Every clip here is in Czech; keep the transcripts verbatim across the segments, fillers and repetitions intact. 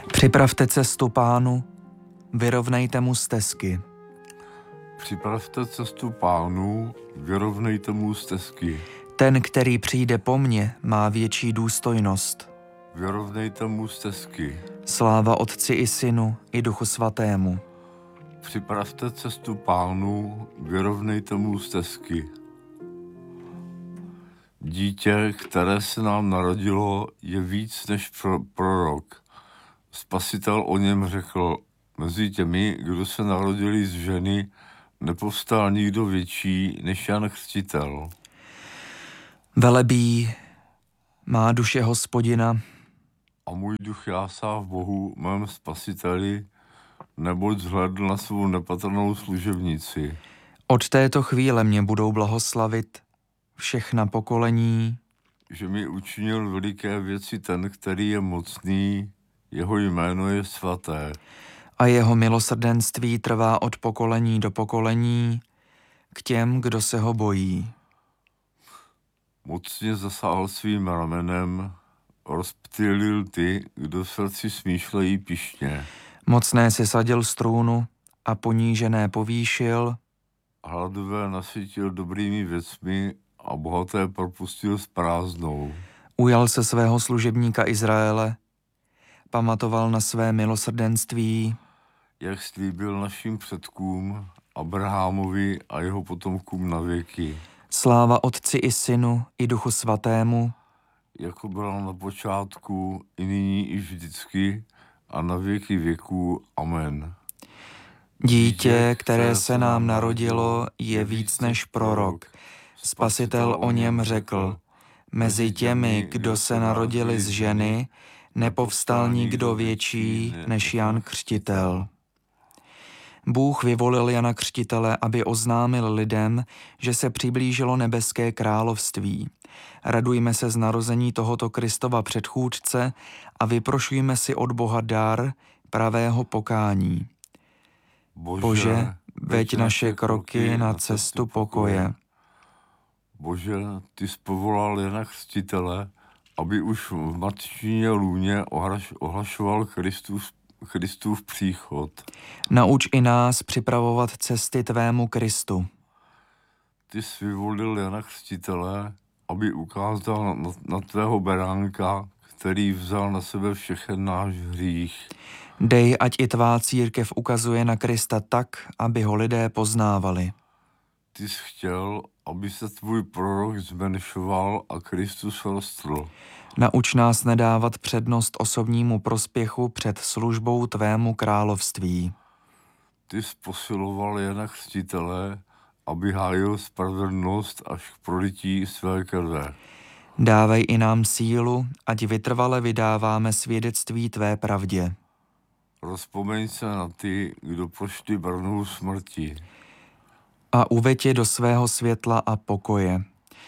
Připravte cestu Pánu, vyrovnejte mu stezky. Připravte cestu Pánu, vyrovnejte mu stezky. Ten, který přijde po mně, má větší důstojnost. Vyrovnejte mu stezky. Sláva Otci i Synu i Duchu Svatému. Připravte cestu Pánu, vyrovnejte mu stezky. Dítě, které se nám narodilo, je víc než pro, prorok. Spasitel o něm řekl, mezi těmi, kdo se narodili z ženy, nepovstal nikdo větší než Jan Křtitel. Velebí má duše Hospodina. A můj duch jásá v Bohu, mém Spasiteli, neboť zhlédl na svou nepatrnou služebnici. Od této chvíle mě budou blahoslavit všechna pokolení. Že mi učinil veliké věci ten, který je mocný, jeho jméno je svaté. A jeho milosrdenství trvá od pokolení do pokolení k těm, kdo se ho bojí. Mocně zasáhl svým ramenem, rozptýlil ty, kdo v srdci smýšlejí pyšně. Mocné si sadil z trůnu a ponížené povýšil. Hladové nasytil dobrými věcmi a bohaté propustil s prázdnou. Ujal se svého služebníka Izraele, pamatoval na své milosrdenství, jak slíbil našim předkům, Abrahamovi a jeho potomkům na věky. Sláva Otci i Synu i Duchu Svatému, jako byla na počátku, i nyní, i vždycky, a na věky věků. Amen. Dítě, které se nám narodilo, je víc než prorok. Spasitel o něm řekl, mezi těmi, kdo se narodili z ženy, nepovstal nikdo větší než Jan Křtitel. Bůh vyvolil Jana Křtitele, aby oznámil lidem, že se přiblížilo nebeské království. Radujme se z narození tohoto Kristova předchůdce a vyprošujme si od Boha dar pravého pokání. Bože, Bože, veď naše kroky na cestu pokoje. Bože, ty jsi povolal Jana Křtitele, aby už v matčině lůně ohlašoval Kristus, Kristův příchod. Nauč i nás připravovat cesty tvému Kristu. Ty jsi vyvolil Jana Křtitele, aby ukázal na, na tvého beránka, který vzal na sebe všechen náš hřích. Dej, ať i tvá církev ukazuje na Krista tak, aby ho lidé poznávali. Ty jsi chtěl, aby se tvůj prorok zmenšoval a Kristus rostl. Nauč nás nedávat přednost osobnímu prospěchu před službou tvému království. Ty jsi posiloval Jana Křtitele, aby hájil spravedlnost až k prolití své krve. Dávej i nám sílu, ať vytrvale vydáváme svědectví tvé pravdě. Rozpomeň se na ty, kdo prošli brnou smrti. A uveď je do svého světla a pokoje.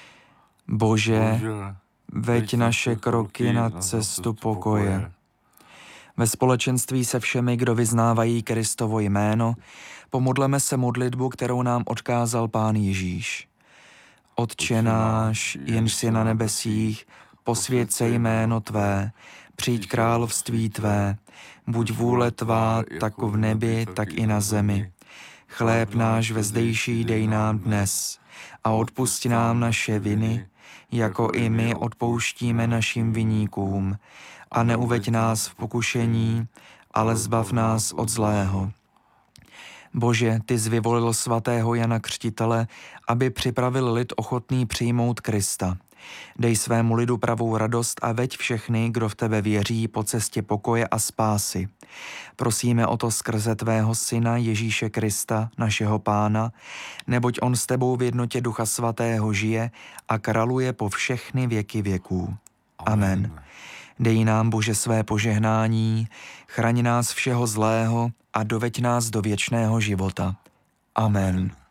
Bože, Bože, veď naše kroky na cestu pokoje. Ve společenství se všemi, kdo vyznávají Kristovo jméno, pomodleme se modlitbu, kterou nám odkázal Pán Ježíš. Otče náš, jenž jsi na nebesích, posvěť se jméno tvé, přijď království tvé, buď vůle tvá, tak v nebi, tak i na zemi. Chléb náš vezdejší dej nám dnes a odpusti nám naše viny, jako i my odpouštíme našim viníkům. A neuveď nás v pokušení, ale zbav nás od zlého. Bože, ty jsi vyvolil svatého Jana Křtitele, aby připravil lid ochotný přijmout Krista. Dej svému lidu pravou radost a veď všechny, kdo v tebe věří, po cestě pokoje a spásy. Prosíme o to skrze tvého syna Ježíše Krista, našeho Pána, neboť on s tebou v jednotě Ducha Svatého žije a králuje po všechny věky věků. Amen. Amen. Dej nám, Bože, své požehnání, chraň nás všeho zlého a doveď nás do věčného života. Amen.